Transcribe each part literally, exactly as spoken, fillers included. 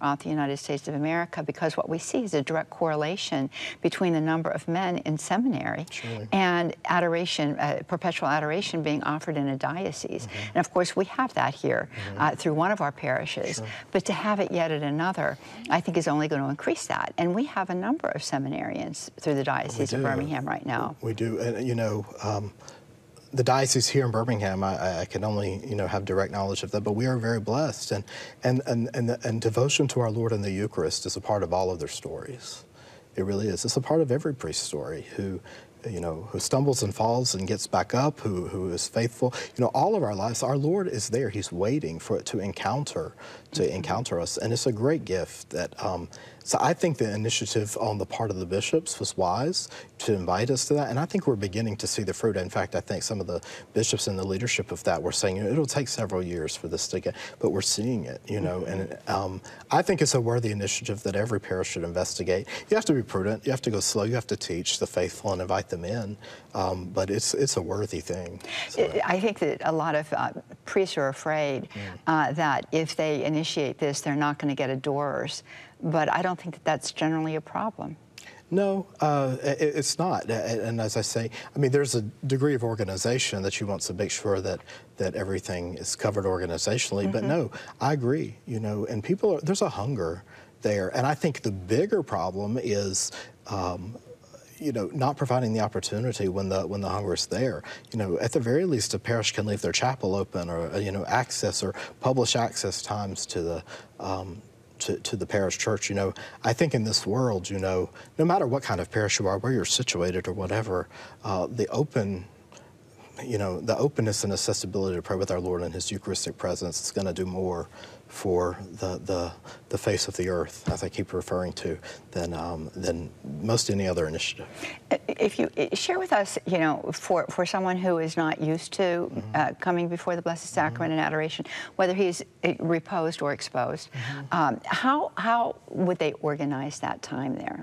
throughout the United States of America, because what we see is a direct correlation between the number of men in seminary Surely. and adoration, uh, perpetual adoration being offered in a diocese. Mm-hmm. And of course, we have that here Mm-hmm. uh, through one of our parishes, Sure. but to have it yet at another, I think is only going to increase that. And we have a number of seminarians through the Diocese of Birmingham right now. We do, and you know, um, the diocese here in Birmingham, I, I can only, you know, have direct knowledge of that, but we are very blessed, and and and and, the, and devotion to our Lord in the Eucharist is a part of all of their stories. It really is. It's a part of every priest's story who, you know, who stumbles and falls and gets back up, who who is faithful. You know, all of our lives, our Lord is there. He's waiting for it to encounter, to mm-hmm. encounter us, and it's a great gift that. Um, So I think the initiative on the part of the bishops was wise to invite us to that, and I think we're beginning to see the fruit. In fact, I think some of the bishops in the leadership of that were saying, you know, it'll take several years for this to get, but we're seeing it, you know, and um, I think it's a worthy initiative that every parish should investigate. You have to be prudent, you have to go slow, you have to teach the faithful and invite them in, um, but it's it's a worthy thing. So. I think that a lot of uh, priests are afraid mm. uh, that if they initiate this, they're not going to get adorers. But I don't think that that's generally a problem. No, uh, it, it's not. And as I say, I mean, there's a degree of organization that you want to make sure that that everything is covered organizationally. Mm-hmm. But no, I agree. You know, and people are, there's a hunger there, and I think the bigger problem is. Um, you know, not providing the opportunity when the when the hunger is there. You know, at the very least, a parish can leave their chapel open, or you know, access or publish access times to the. Um, To, to the parish church. You know, I think in this world, you know, no matter what kind of parish you are, where you're situated or whatever, uh, the open, you know, the openness and accessibility to pray with our Lord in His Eucharistic presence is going to do more for the, the the face of the earth, as I keep referring to, than um, than most any other initiative. If you share with us, you know, for for someone who is not used to mm-hmm. uh, coming before the Blessed Sacrament mm-hmm. and adoration, whether he's reposed or exposed, mm-hmm. um, how how would they organize that time there?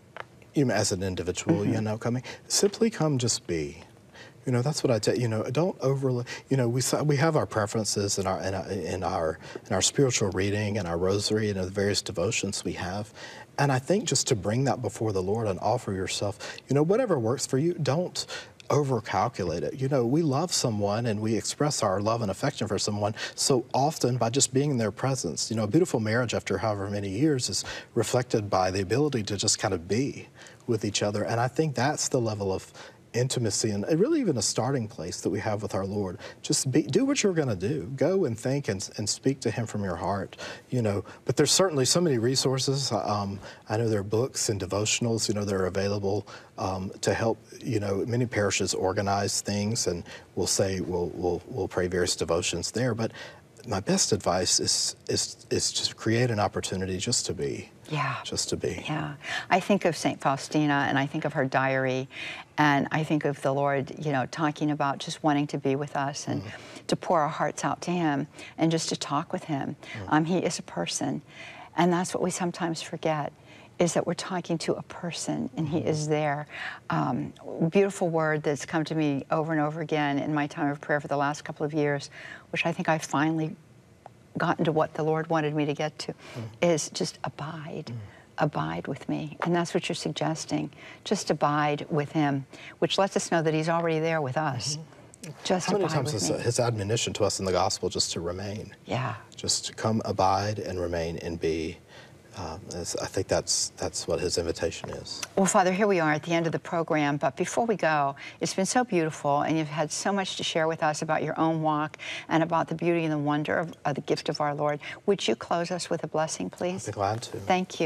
You know, as an individual, mm-hmm. you know, coming, simply come, just be. You know, that's what I tell you. Know, don't overly. You know, we we have our preferences in our in our in our, in our spiritual reading and our rosary and the various devotions we have, and I think just to bring that before the Lord and offer yourself. You know, whatever works for you. Don't overcalculate it. You know, we love someone and we express our love and affection for someone so often by just being in their presence. You know, a beautiful marriage after however many years is reflected by the ability to just kind of be with each other, and I think that's the level of intimacy and really even a starting place that we have with our Lord. Just be, do what you're going to do. Go and think and, and speak to Him from your heart, you know. But there's certainly so many resources. Um, I know there are books and devotionals, you know, that are available um, to help, you know, many parishes organize things, and we'll say we'll, we'll, we'll pray various devotions there. But my best advice is, is, is to create an opportunity just to be. Yeah. Just to be. Yeah. I think of Saint Faustina, and I think of her diary, and I think of the Lord, you know, talking about just wanting to be with us and mm. to pour our hearts out to Him and just to talk with Him. Mm. Um, he is a person, and that's what we sometimes forget, is that we're talking to a person, and He is there. Um, beautiful word that's come to me over and over again in my time of prayer for the last couple of years, which I think I finally gotten to what the Lord wanted me to get to, mm. is just abide. Mm. Abide with me. And that's what you're suggesting. Just abide with Him, which lets us know that He's already there with us. Mm-hmm. Just How many abide times with is me. His admonition to us in the gospel just to remain? Yeah. Just to come, abide, and remain, and be. Um, I think that's that's what His invitation is. Well, Father, here we are at the end of the program, but before we go, it's been so beautiful, and you've had so much to share with us about your own walk and about the beauty and the wonder of, of the gift of our Lord. Would you close us with a blessing, please? I'd be glad to. Thank you.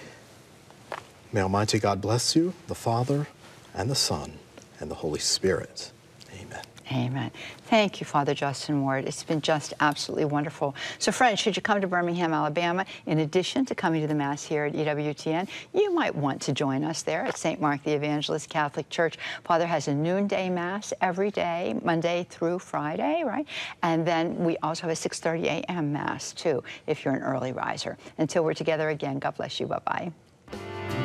Okay. May Almighty God bless you, the Father, and the Son, and the Holy Spirit. Amen. Amen. Thank you, Father Justin Ward. It's been just absolutely wonderful. So, friends, should you come to Birmingham, Alabama, in addition to coming to the Mass here at E W T N, you might want to join us there at Saint Mark the Evangelist Catholic Church. Father has a noonday Mass every day, Monday through Friday, right? And then we also have a six thirty a m Mass, too, if you're an early riser. Until we're together again, God bless you. Bye-bye.